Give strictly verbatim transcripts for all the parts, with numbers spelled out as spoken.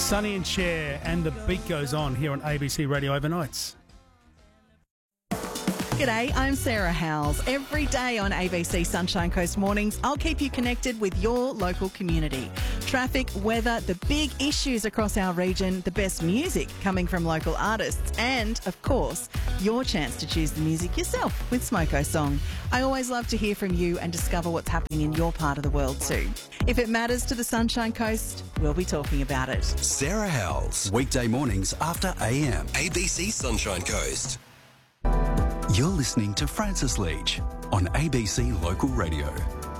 Sonny and Cher, and the beat goes on here on A B C Radio Overnights. G'day, I'm Sarah Howells. Every day on A B C Sunshine Coast Mornings, I'll keep you connected with your local community. Traffic, weather, the big issues across our region, the best music coming from local artists, and, of course, your chance to choose the music yourself with Smoko Song. I always love to hear from you and discover what's happening in your part of the world too. If it matters to the Sunshine Coast, we'll be talking about it. Sarah Howells, weekday mornings after A M. A B C Sunshine Coast. You're listening to Francis Leach on A B C Local Radio.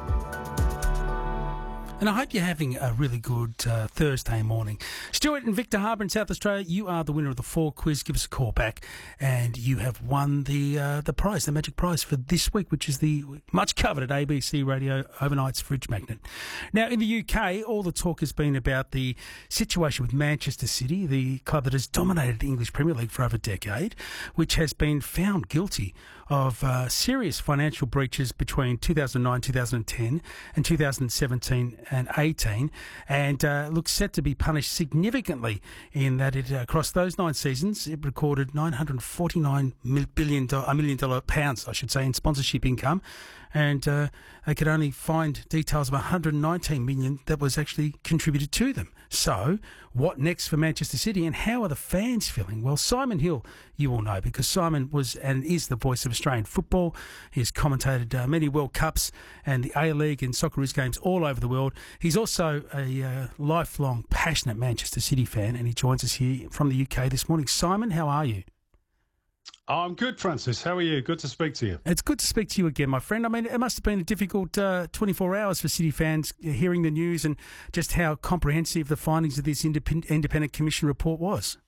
And I hope you're having a really good uh, Thursday morning. Stuart in Victor Harbour in South Australia, you are the winner of the Four quiz. Give us a call back, and you have won the uh, the prize, the magic prize for this week, which is the much coveted A B C Radio Overnight's Fridge Magnet. Now, in the U K, all the talk has been about the situation with Manchester City, the club that has dominated the English Premier League for over a decade, which has been found guilty of uh, serious financial breaches between two thousand nine, two thousand ten and two thousand seventeen and eighteen, and uh, looks set to be punished significantly in that it, uh, across those nine seasons, it recorded nine hundred forty-nine billion dollars, a million dollar pounds, I should say, in sponsorship income, and uh, they could only find details of one hundred nineteen million that was actually contributed to them. So, what next for Manchester City, and how are the fans feeling? Well, Simon Hill, you all know, because Simon was and is the voice of Australian football. He has commentated uh, many World Cups and the A-League and Socceroos games all over the world. He's also a uh, lifelong, passionate Manchester City fan, and he joins us here from the U K this morning. Simon, how are you? I'm good, Francis. How are you? Good to speak to you. It's good to speak to you again, my friend. I mean, it must have been a difficult uh, twenty-four hours for City fans hearing the news and just how comprehensive the findings of this independent, independent commission report was.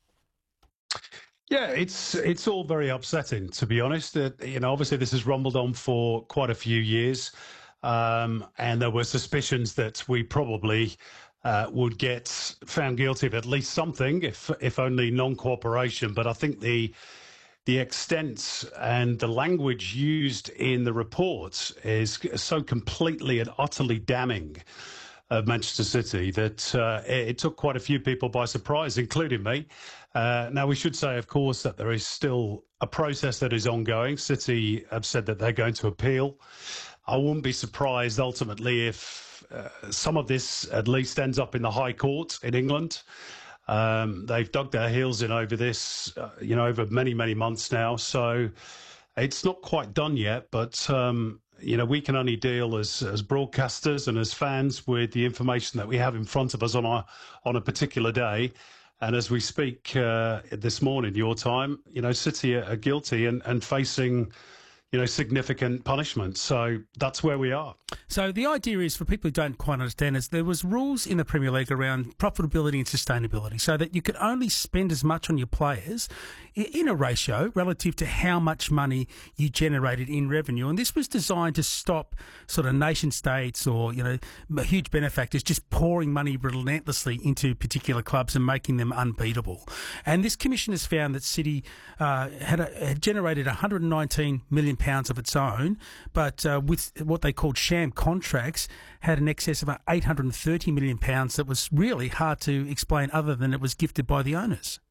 Yeah, it's it's all very upsetting, to be honest. Uh, you know, obviously this has rumbled on for quite a few years, um, and there were suspicions that we probably uh, would get found guilty of at least something, if if only non-cooperation. But I think the the extent and the language used in the report is so completely and utterly damning of Manchester City that uh, it, it took quite a few people by surprise, including me. Uh, now, we should say, of course, that there is still a process that is ongoing. City have said that they're going to appeal. I wouldn't be surprised, ultimately, if uh, some of this at least ends up in the High Court in England. Um, they've dug their heels in over this, uh, you know, over many, many months now. So it's not quite done yet, but, um, you know, we can only deal as, as broadcasters and as fans with the information that we have in front of us on a, on a particular day. And as we speak uh, this morning, your time, you know, City are, are guilty and, and facing, you know, significant punishment. So that's where we are. So the idea is, for people who don't quite understand, is there was rules in the Premier League around profitability and sustainability, so that you could only spend as much on your players in a ratio relative to how much money you generated in revenue. And this was designed to stop sort of nation states or, you know, huge benefactors just pouring money relentlessly into particular clubs and making them unbeatable. And this commission has found that City uh, had, a, had generated one hundred nineteen million pounds of its own, but uh, with what they called sham contracts, had an excess of eight hundred thirty million pounds that was really hard to explain other than it was gifted by the owners.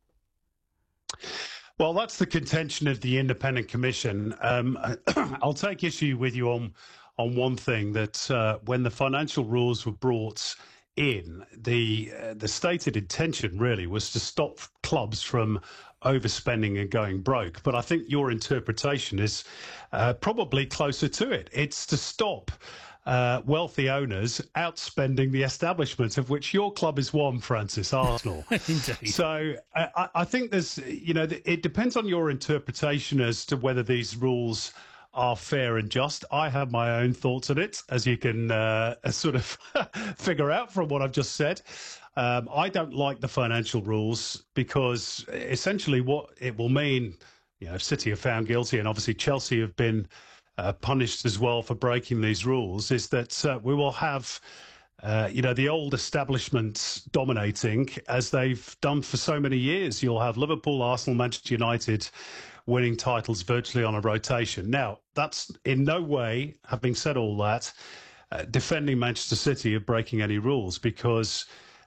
Well, that's the contention of the Independent Commission. Um, I'll take issue with you on on one thing, that uh, when the financial rules were brought in, the uh, the stated intention really was to stop clubs from overspending and going broke. But I think your interpretation is uh, probably closer to it. It's to stop uh, wealthy owners outspending the establishment, of which your club is one, Francis, Arsenal. Indeed. So I, I think there's, you know, it depends on your interpretation as to whether these rules are fair and just. I have my own thoughts on it, as you can uh, sort of figure out from what I've just said. Um, I don't like the financial rules because essentially what it will mean, you know, if City are found guilty, and obviously Chelsea have been uh, punished as well for breaking these rules, is that uh, we will have, uh, you know, the old establishment dominating as they've done for so many years. You'll have Liverpool, Arsenal, Manchester United winning titles virtually on a rotation. Now, that's in no way, having said all that, uh, defending Manchester City of breaking any rules, because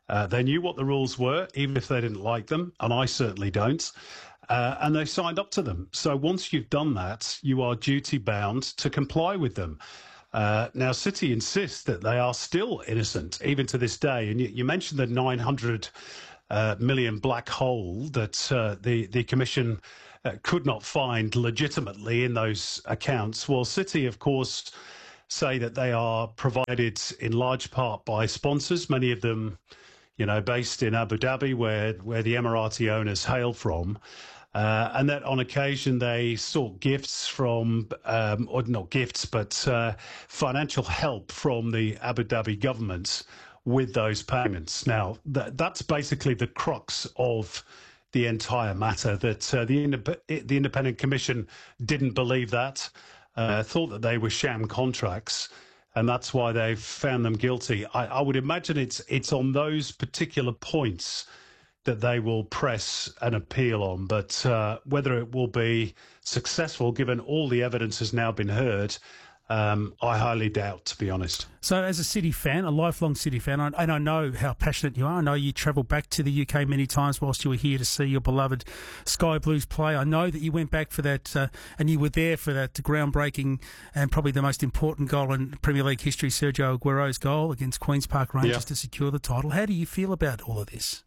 Uh, they knew what the rules were, even if they didn't like them, and I certainly don't. Uh, and they signed up to them. So once you've done that, you are duty bound to comply with them. Uh, now, City insists that they are still innocent, even to this day. And you, you mentioned the nine hundred uh, million black hole that uh, the, the Commission uh, could not find legitimately in those accounts. Well, City, of course, say that they are provided in large part by sponsors, many of them, you know, based in Abu Dhabi, where, where the Emirati owners hail from. Uh, and that on occasion they sought gifts from, um, or not gifts, but uh, financial help from the Abu Dhabi government with those payments. Now, that, that's basically the crux of the entire matter, that uh, the, indep- the Independent Commission didn't believe that, uh, thought that they were sham contracts, and that's why they've found them guilty. I, I would imagine it's it's on those particular points that they will press an appeal on. But uh, whether it will be successful, given all the evidence has now been heard, um, I highly doubt, to be honest. So as a City fan, a lifelong City fan, and I know how passionate you are, I know you travelled back to the U K many times whilst you were here to see your beloved Sky Blues play. I know that you went back for that, uh, and you were there for that groundbreaking and probably the most important goal in Premier League history, Sergio Aguero's goal against Queen's Park Rangers, yeah, to secure the title. How do you feel about all of this?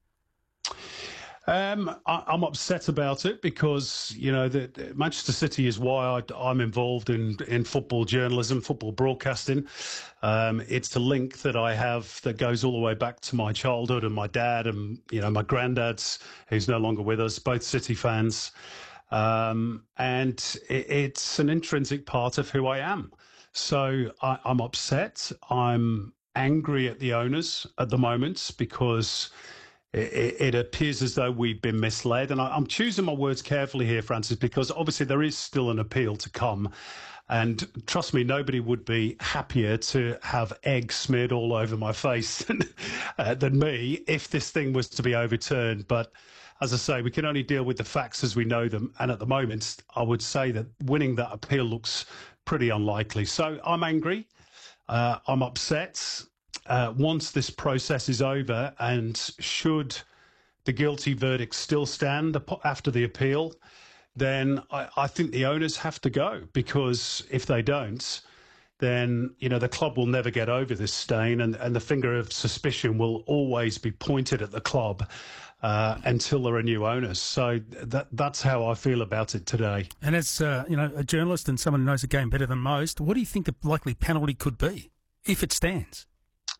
Um, I, I'm upset about it because, you know, the, the Manchester City is why I, I'm involved in, in football journalism, football broadcasting. Um, it's a link that I have that goes all the way back to my childhood, and my dad and, you know, my granddad's, who's no longer with us, both City fans. Um, and it, it's an intrinsic part of who I am. So I, I'm upset. I'm angry at the owners at the moment because It, it appears as though we've been misled. And I, I'm choosing my words carefully here, Francis, because obviously there is still an appeal to come. And trust me, nobody would be happier to have egg smeared all over my face than, uh, than me if this thing was to be overturned. But as I say, we can only deal with the facts as we know them. And at the moment, I would say that winning that appeal looks pretty unlikely. So I'm angry. Uh, I'm upset. Uh, once this process is over, and should the guilty verdict still stand after the appeal, then I, I think the owners have to go, because if they don't, then, you know, the club will never get over this stain, and, and the finger of suspicion will always be pointed at the club uh, until there are new owners. So that that's how I feel about it today. And as uh, you know, a journalist and someone who knows the game better than most, what do you think the likely penalty could be if it stands?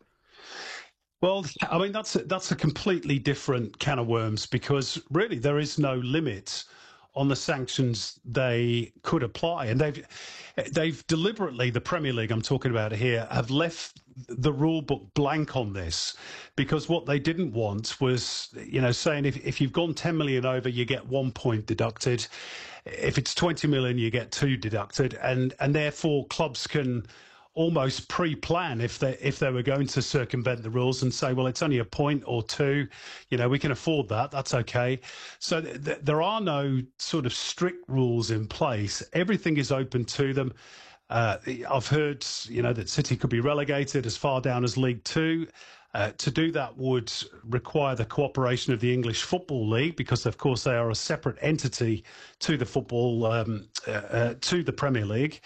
Well, I mean, that's a, that's a completely different can of worms, because really there is no limit on the sanctions they could apply. And they've they've deliberately, the Premier League I'm talking about here, have left the rule book blank on this, because what they didn't want was, you know, saying if, if you've gone ten million over, you get one point deducted. If it's twenty million, you get two deducted. And, and therefore clubs can almost pre-plan if they if they were going to circumvent the rules and say, well, it's only a point or two, you know, we can afford that, that's okay. So th- th- there are no sort of strict rules in place. Everything is open to them. Uh, I've heard, you know, that City could be relegated as far down as League Two. Uh, to do that would require the cooperation of the English Football League, because, of course, they are a separate entity to the football, um, uh, uh, to the Premier League.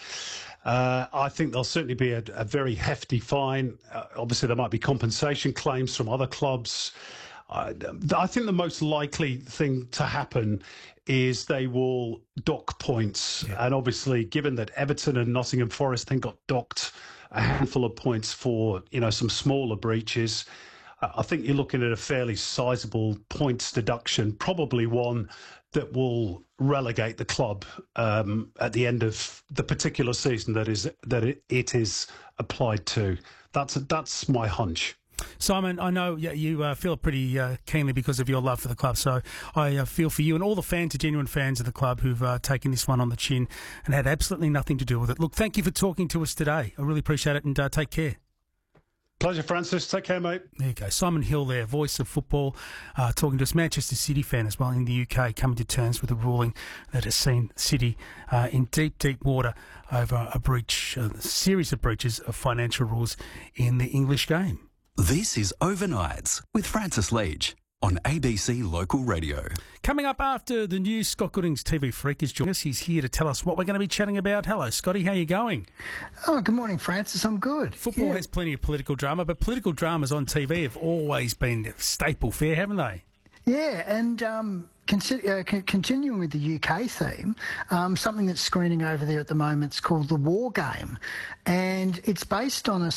Uh, I think there'll certainly be a, a very hefty fine. Uh, obviously, there might be compensation claims from other clubs. Uh, I think the most likely thing to happen is they will dock points. Yeah. And obviously, given that Everton and Nottingham Forest then got docked a handful of points for, you know, some smaller breaches, uh, I think you're looking at a fairly sizable points deduction, probably one that will relegate the club um, at the end of the particular season that is that it, it is applied to. That's that's my hunch. Simon, I know you uh, feel pretty uh, keenly because of your love for the club, so I uh, feel for you and all the fans, the genuine fans of the club who've uh, taken this one on the chin and had absolutely nothing to do with it. Look, thank you for talking to us today. I really appreciate it, and uh, take care. Pleasure, Francis. Take care, mate. There you go. Simon Hill there, voice of football, uh, talking to us, Manchester City fan as well in the U K, coming to terms with a ruling that has seen City uh, in deep, deep water over a breach, a series of breaches of financial rules in the English game. This is Overnights with Francis Leach on A B C Local Radio. Coming up after the news, Scott Gooding's T V Freak is joining us. He's here to tell us what we're going to be chatting about. Hello, Scotty. How are you going? Oh, good morning, Francis. I'm good. Football yeah. has plenty of political drama, but political dramas on T V have always been staple fare, haven't they? Yeah, and um, consider, uh, c- continuing with the U K theme, um, something that's screening over there at the moment is called The War Game, and it's based on a